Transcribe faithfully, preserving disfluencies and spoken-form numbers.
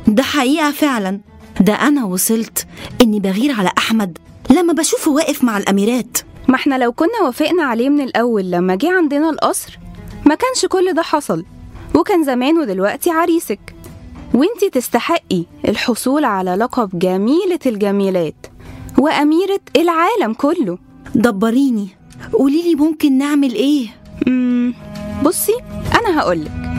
ده حقيقة فعلا. ده أنا وصلت إني بغير على أحمد لما بشوفه واقف مع الأميرات. ما احنا لو كنا وافقنا عليه من الأول لما جه عندنا القصر ما كانش كل ده حصل، وكان زمانه دلوقتي عريسك، وانتي تستحقي الحصول على لقب جميلة الجميلات وأميرة العالم كله. دبريني، قوليلي ممكن نعمل إيه؟ مم. بصي أنا هقولك،